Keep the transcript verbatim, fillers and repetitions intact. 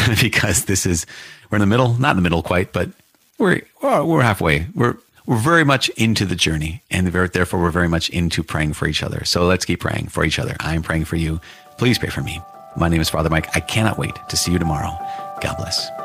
because this is, we're in the middle, not in the middle quite, but we're, well, we're halfway. We're, we're very much into the journey, and therefore we're very much into praying for each other. So let's keep praying for each other. I'm praying for you. Please pray for me. My name is Father Mike. I cannot wait to see you tomorrow. God bless.